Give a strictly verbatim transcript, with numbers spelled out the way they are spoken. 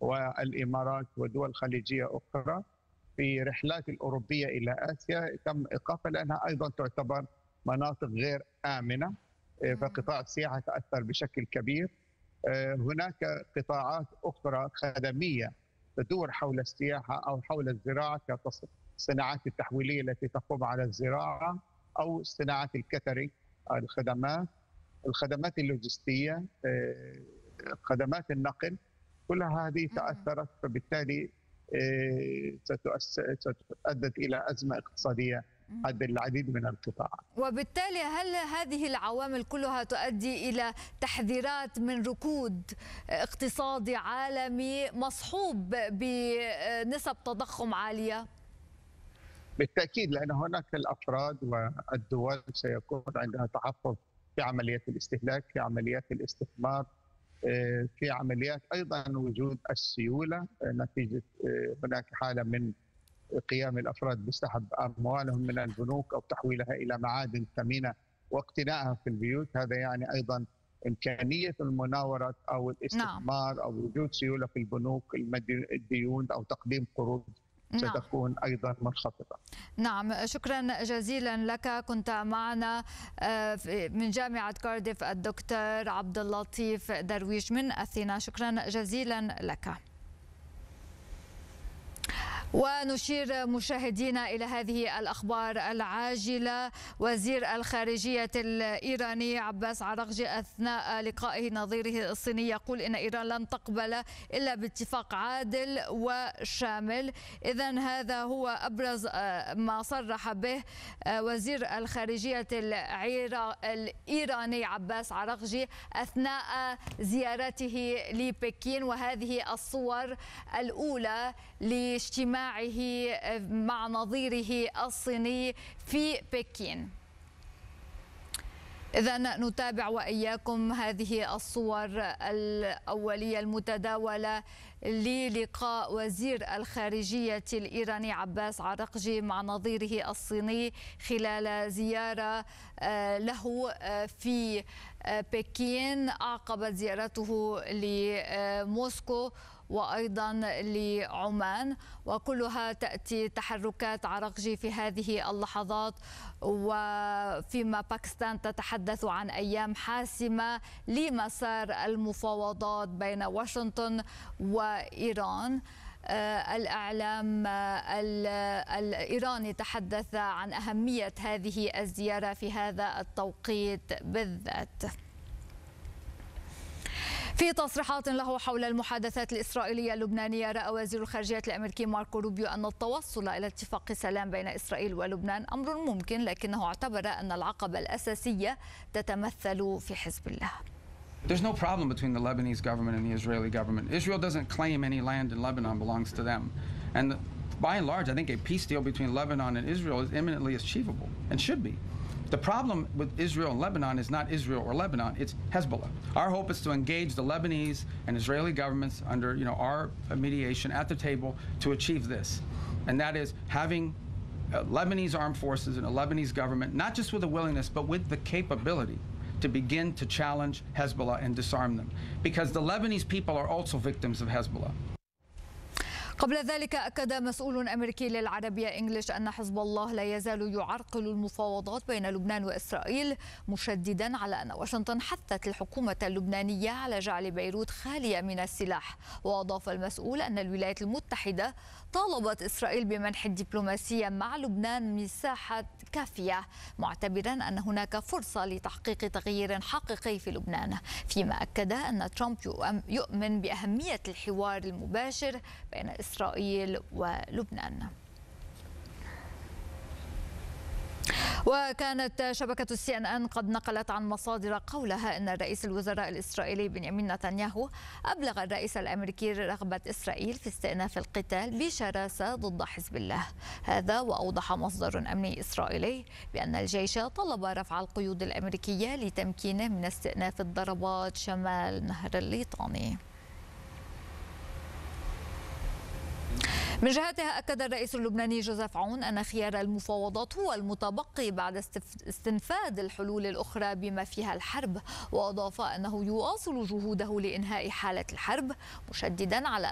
والإمارات ودول خليجية أخرى في رحلات الأوروبية إلى آسيا تم إيقافها لأنها أيضا تعتبر مناطق غير آمنة، فقطاع السياحة تأثر بشكل كبير. هناك قطاعات أخرى خدمية تدور حول السياحة أو حول الزراعة كالصناعات التحويلية التي تقوم على الزراعة أو صناعة الكتري، الخدمات الخدمات اللوجستية، خدمات النقل، كل هذه تأثرت، فبالتالي ستؤدي إلى أزمة اقتصادية عند العديد من القطاعات. وبالتالي هل هذه العوامل كلها تؤدي إلى تحذيرات من ركود اقتصادي عالمي مصحوب بنسب تضخم عالية؟ بالتأكيد، لأن هناك الأفراد والدول سيكون عندها تحفظ في عمليات الاستهلاك، في عمليات الاستثمار، في عمليات أيضا وجود السيولة نتيجة هناك حالة من قيام الأفراد بسحب أموالهم من البنوك أو تحويلها إلى معادن ثمينة واقتنائها في البيوت. هذا يعني أيضا إمكانية المناورة أو الاستثمار. نعم. أو وجود سيولة في البنوك، الديون أو تقديم قروض ستكون أيضا منخفضة. نعم، شكرا جزيلا لك. كنت معنا من جامعة كارديف الدكتور عبد اللطيف درويش من أثينا، شكرا جزيلا لك. ونشير مشاهدينا إلى هذه الأخبار العاجلة. وزير الخارجية الإيراني عباس عراقجي أثناء لقائه نظيره الصيني يقول إن إيران لن تقبل إلا باتفاق عادل وشامل. إذن هذا هو أبرز ما صرح به وزير الخارجية الإيراني عباس عراقجي أثناء زيارته لبكين، وهذه الصور الأولى لاجتماع مع نظيره الصيني في بكين. إذن نتابع وإياكم هذه الصور الأولية المتداولة للقاء وزير الخارجية الإيراني عباس عراقجي مع نظيره الصيني خلال زيارة له في بكين عقبت زيارته لموسكو وأيضا لعمان، وكلها تأتي تحركات عراقجي في هذه اللحظات، وفيما باكستان تتحدث عن أيام حاسمة لمسار المفاوضات بين واشنطن وإيران. الإعلام الإيراني تحدث عن أهمية هذه الزيارة في هذا التوقيت بالذات. في تصريحات له حول المحادثات الإسرائيلية اللبنانية، رأى وزير الخارجية الأمريكي ماركو روبيو أن التوصل إلى اتفاق سلام بين إسرائيل ولبنان أمر ممكن، لكنه اعتبر أن العقبة الأساسية تتمثل في حزب الله. There's no problem between the Lebanese government and the Israeli government. Israel doesn't claim any land in Lebanon belongs to them. And by and large, I think a peace deal between Lebanon and Israel is imminently achievable and should be. The problem with Israel and Lebanon is not Israel or Lebanon, it's Hezbollah. Our hope is to engage the Lebanese and Israeli governments under, you know, our mediation at the table to achieve this. And that is having uh, Lebanese armed forces and a Lebanese government, not just with a willingness, but with the capability to begin to challenge Hezbollah and disarm them. Because the Lebanese people are also victims of Hezbollah. قبل ذلك أكد مسؤول أمريكي للعربية إنجليش أن حزب الله لا يزال يعرقل المفاوضات بين لبنان وإسرائيل، مشددا على أن واشنطن حثت الحكومة اللبنانية على جعل بيروت خالية من السلاح. وأضاف المسؤول أن الولايات المتحدة طالبت إسرائيل بمنح الدبلوماسية مع لبنان مساحة كافية، معتبرا أن هناك فرصة لتحقيق تغيير حقيقي في لبنان، فيما أكد أن ترامب يؤمن بأهمية الحوار المباشر بين إسرائيل ولبنان. وكانت شبكة السي ان ان قد نقلت عن مصادر قولها أن رئيس الوزراء الإسرائيلي بنيامين نتنياهو أبلغ الرئيس الأمريكي رغبة إسرائيل في استئناف القتال بشراسة ضد حزب الله. هذا وأوضح مصدر أمني إسرائيلي بأن الجيش طلب رفع القيود الأمريكية لتمكينه من استئناف الضربات شمال نهر الليطاني. من جهتها أكد الرئيس اللبناني جوزيف عون أن خيار المفاوضات هو المتبقي بعد استنفاذ الحلول الأخرى بما فيها الحرب، وأضاف أنه يواصل جهوده لإنهاء حالة الحرب، مشددا على